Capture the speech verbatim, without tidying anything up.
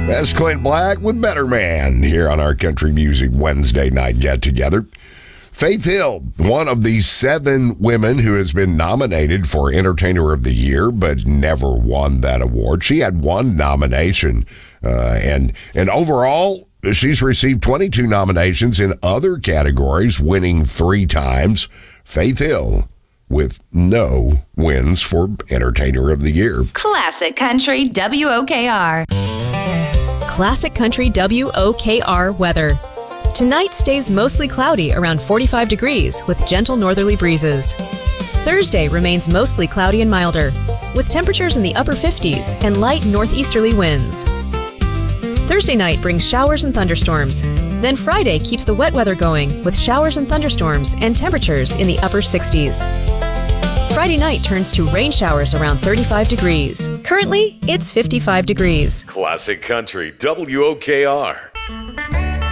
That's Clint Black with Better Man here on our Country Music Wednesday night get-together. Faith Hill, one of the seven women who has been nominated for Entertainer of the Year, but never won that award. She had one nomination, uh, and and overall, she's received twenty-two nominations in other categories, winning three times. Faith Hill with no wins for Entertainer of the Year. Classic Country W O K R. Classic Country W O K R weather. Tonight stays mostly cloudy around forty-five degrees with gentle northerly breezes. Thursday remains mostly cloudy and milder, with temperatures in the upper fifties and light northeasterly winds. Thursday night brings showers and thunderstorms. Then Friday keeps the wet weather going with showers and thunderstorms and temperatures in the upper sixties. Friday night turns to rain showers around thirty-five degrees. Currently, it's fifty-five degrees. Classic Country W O K R.